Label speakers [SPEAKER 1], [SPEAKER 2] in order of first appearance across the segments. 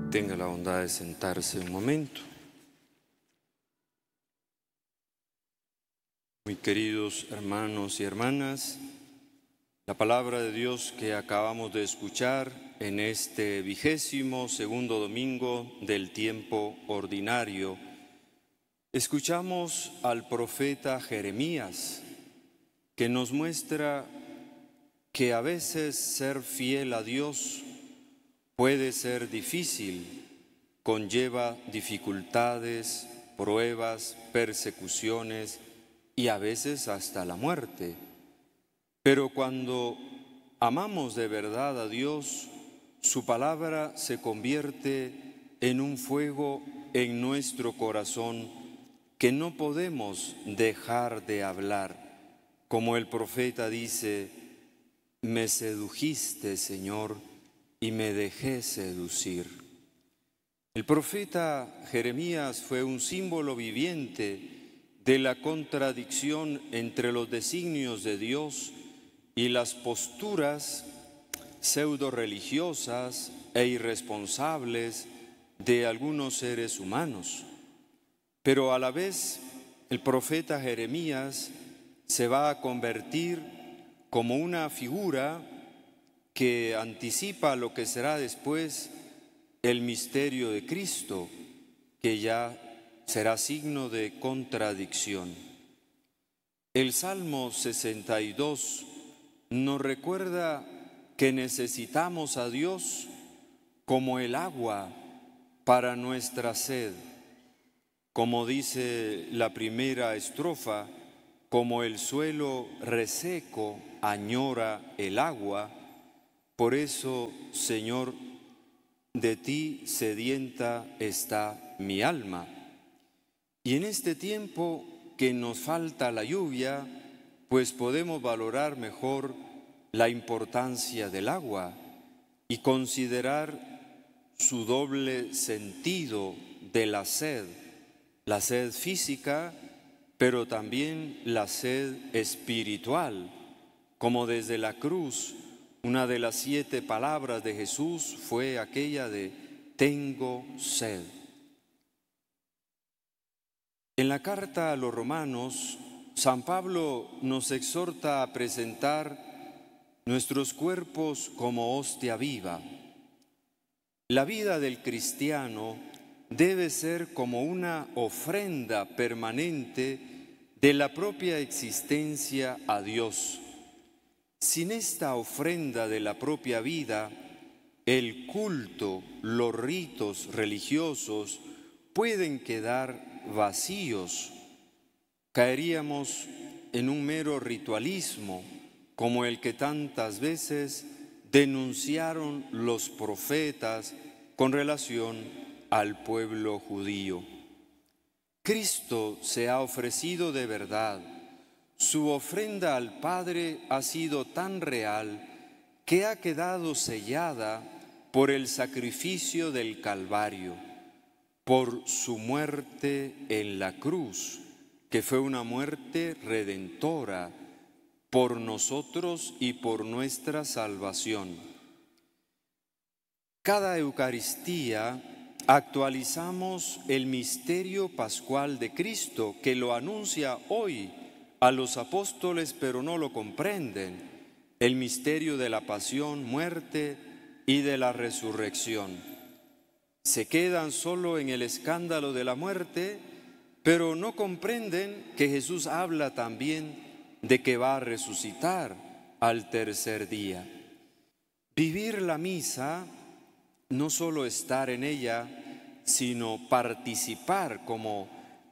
[SPEAKER 1] Tenga la bondad de sentarse un momento. Muy queridos hermanos y hermanas, la palabra de Dios que acabamos de escuchar en este 22º domingo del tiempo ordinario, escuchamos al profeta Jeremías, que nos muestra que a veces ser fiel a Dios puede ser difícil, conlleva dificultades, pruebas, persecuciones y a veces hasta la muerte. Pero cuando amamos de verdad a Dios, su palabra se convierte en un fuego en nuestro corazón que no podemos dejar de hablar. Como el profeta dice: me sedujiste, Señor, y me dejé seducir. El profeta Jeremías fue un símbolo viviente de la contradicción entre los designios de Dios y las posturas pseudo-religiosas e irresponsables de algunos seres humanos. Pero a la vez, el profeta Jeremías se va a convertir como una figura que anticipa lo que será después el misterio de Cristo, que ya será signo de contradicción. El Salmo 62 nos recuerda que necesitamos a Dios como el agua para nuestra sed. Como dice la primera estrofa, como el suelo reseco añora el agua, por eso, Señor, de ti sedienta está mi alma. Y en este tiempo que nos falta la lluvia, pues podemos valorar mejor la importancia del agua y considerar su doble sentido de la sed física, pero también la sed espiritual, como desde la cruz. Una de las 7 palabras de Jesús fue aquella de tengo sed. En la carta a los Romanos, San Pablo nos exhorta a presentar nuestros cuerpos como hostia viva. La vida del cristiano debe ser como una ofrenda permanente de la propia existencia a Dios. Sin esta ofrenda de la propia vida, el culto, los ritos religiosos pueden quedar vacíos. Caeríamos en un mero ritualismo, como el que tantas veces denunciaron los profetas con relación al pueblo judío. Cristo se ha ofrecido de verdad. Su ofrenda al Padre ha sido tan real que ha quedado sellada por el sacrificio del Calvario, por su muerte en la cruz, que fue una muerte redentora por nosotros y por nuestra salvación. Cada Eucaristía actualizamos el misterio pascual de Cristo, que lo anuncia hoy a los apóstoles, pero no lo comprenden, el misterio de la pasión, muerte y de la resurrección. Se quedan solo en el escándalo de la muerte, pero no comprenden que Jesús habla también de que va a resucitar al tercer día. Vivir la misa, no solo estar en ella, sino participar como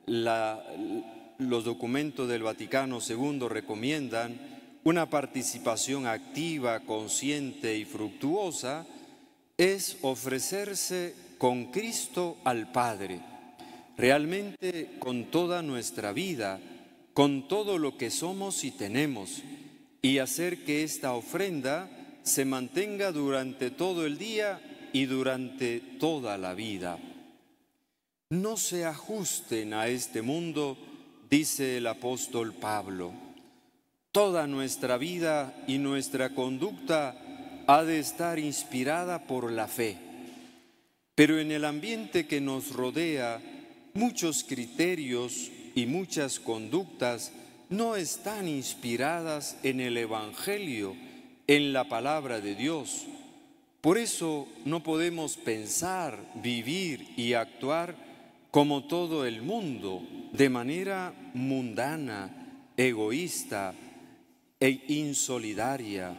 [SPEAKER 1] los documentos del Vaticano II recomiendan, una participación activa, consciente y fructuosa, es ofrecerse con Cristo al Padre, realmente con toda nuestra vida, con todo lo que somos y tenemos, y hacer que esta ofrenda se mantenga durante todo el día y durante toda la vida. No se ajusten a este mundo, dice el apóstol Pablo. Toda nuestra vida y nuestra conducta ha de estar inspirada por la fe. Pero en el ambiente que nos rodea, muchos criterios y muchas conductas no están inspiradas en el Evangelio, en la palabra de Dios. Por eso no podemos pensar, vivir y actuar como todo el mundo, de manera mundana, egoísta e insolidaria,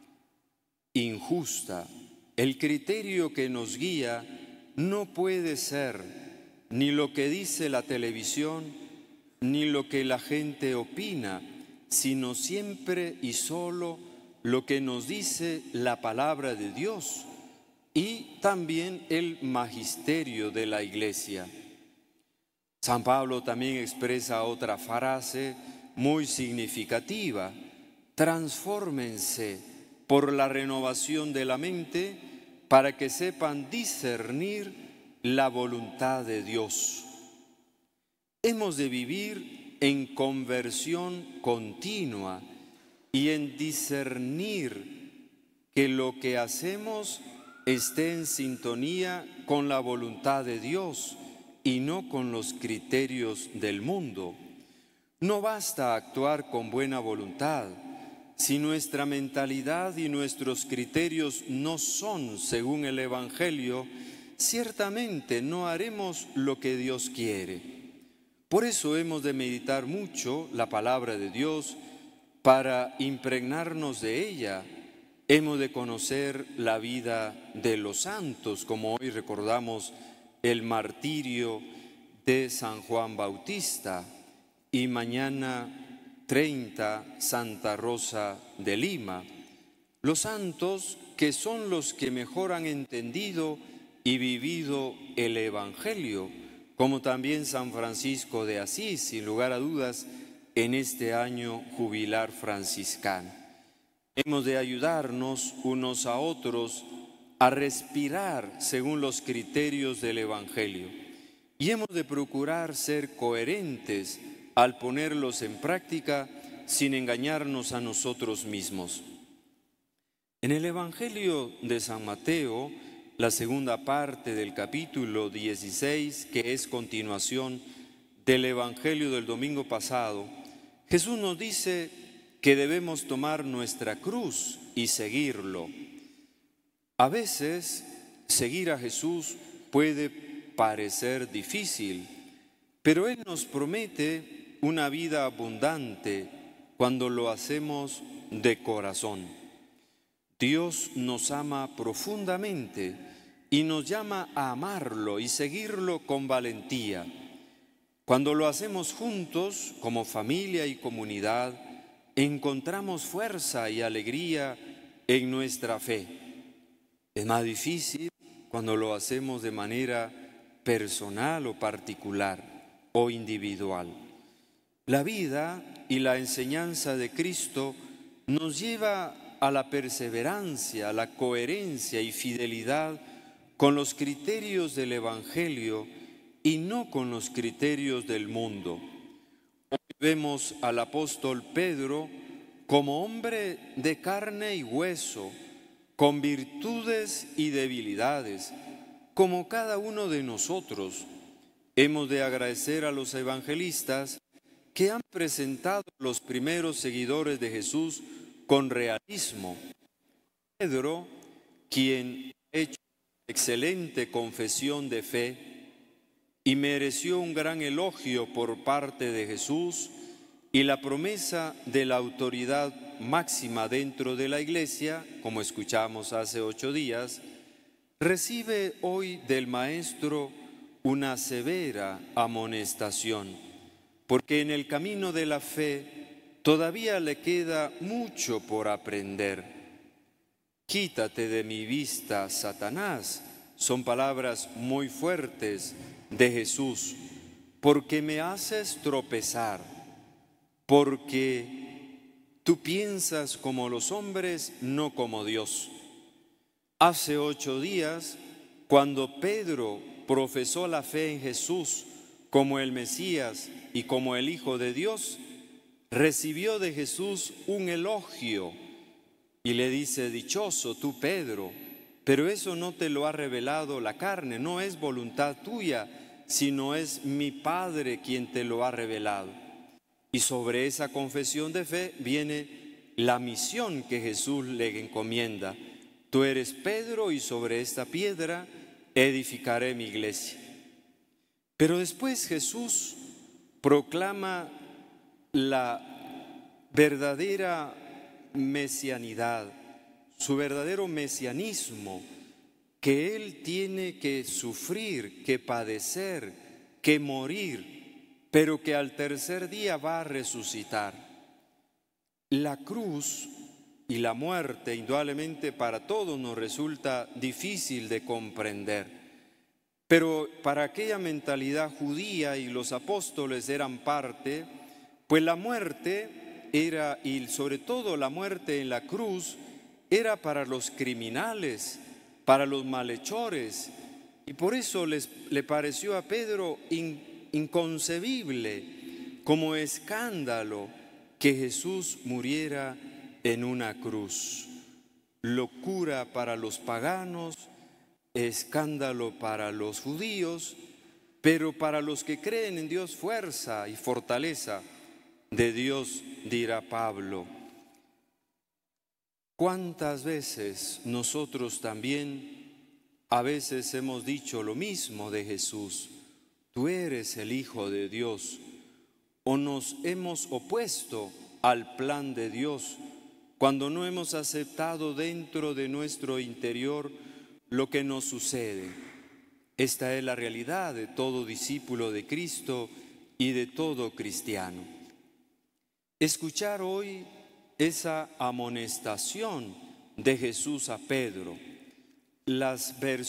[SPEAKER 1] injusta. El criterio que nos guía no puede ser ni lo que dice la televisión, ni lo que la gente opina, sino siempre y solo lo que nos dice la palabra de Dios y también el magisterio de la Iglesia. San Pablo también expresa otra frase muy significativa: transfórmense por la renovación de la mente para que sepan discernir la voluntad de Dios. Hemos de vivir en conversión continua y en discernir que lo que hacemos esté en sintonía con la voluntad de Dios y no con los criterios del mundo. No basta actuar con buena voluntad. Si nuestra mentalidad y nuestros criterios no son según el Evangelio, ciertamente no haremos lo que Dios quiere. Por eso hemos de meditar mucho la palabra de Dios para impregnarnos de ella. Hemos de conocer la vida de los santos, como hoy recordamos el martirio de San Juan Bautista y mañana 30, Santa Rosa de Lima. Los santos que son los que mejor han entendido y vivido el Evangelio, como también San Francisco de Asís, sin lugar a dudas, en este año jubilar franciscano. Hemos de ayudarnos unos a otros a respirar según los criterios del Evangelio y hemos de procurar ser coherentes al ponerlos en práctica sin engañarnos a nosotros mismos. En el Evangelio de San Mateo, la segunda parte del capítulo 16, que es continuación del Evangelio del domingo pasado, Jesús nos dice que debemos tomar nuestra cruz y seguirlo. A veces, seguir a Jesús puede parecer difícil, pero Él nos promete una vida abundante cuando lo hacemos de corazón. Dios nos ama profundamente y nos llama a amarlo y seguirlo con valentía. Cuando lo hacemos juntos, como familia y comunidad, encontramos fuerza y alegría en nuestra fe. Es más difícil cuando lo hacemos de manera personal o particular o individual. La vida y la enseñanza de Cristo nos lleva a la perseverancia, a la coherencia y fidelidad con los criterios del Evangelio y no con los criterios del mundo. Hoy vemos al apóstol Pedro como hombre de carne y hueso, con virtudes y debilidades, como cada uno de nosotros. Hemos de agradecer a los evangelistas que han presentado a los primeros seguidores de Jesús con realismo. Pedro, quien ha hecho excelente confesión de fe y mereció un gran elogio por parte de Jesús y la promesa de la autoridad máxima dentro de la Iglesia, como escuchamos hace 8 días, recibe hoy del Maestro una severa amonestación, porque en el camino de la fe todavía le queda mucho por aprender. Quítate de mi vista, Satanás, son palabras muy fuertes de Jesús, porque me haces tropezar, porque tú piensas como los hombres, no como Dios. Hace 8 días, cuando Pedro profesó la fe en Jesús como el Mesías y como el Hijo de Dios, recibió de Jesús un elogio y le dice: dichoso tú, Pedro, pero eso no te lo ha revelado la carne, no es voluntad tuya, sino es mi Padre quien te lo ha revelado. Y sobre esa confesión de fe viene la misión que Jesús le encomienda. Tú eres Pedro y sobre esta piedra edificaré mi iglesia. Pero después Jesús proclama la verdadera mesianidad, su verdadero mesianismo, que Él tiene que sufrir, que padecer, que morir, pero que al tercer día va a resucitar. La cruz y la muerte, indudablemente para todos nos resulta difícil de comprender, pero para aquella mentalidad judía, y los apóstoles eran parte, pues la muerte era, y sobre todo la muerte en la cruz, era para los criminales, para los malhechores, y por eso le pareció a Pedro inconcebible, como escándalo, que Jesús muriera en una cruz. Locura para los paganos, escándalo para los judíos, pero para los que creen en Dios, fuerza y fortaleza de Dios, dirá Pablo. ¿Cuántas veces nosotros también a veces hemos dicho lo mismo de Jesús? Tú eres el Hijo de Dios. O nos hemos opuesto al plan de Dios cuando no hemos aceptado dentro de nuestro interior lo que nos sucede. Esta es la realidad de todo discípulo de Cristo y de todo cristiano. Escuchar hoy esa amonestación de Jesús a Pedro, las versiones